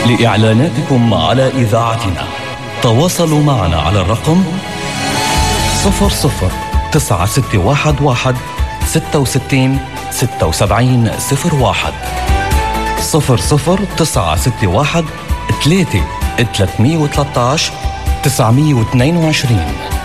لإعلاناتكم على إذاعتنا تواصلوا معنا على الرقم 00-9611 66 76 01 00-961 3 313 922.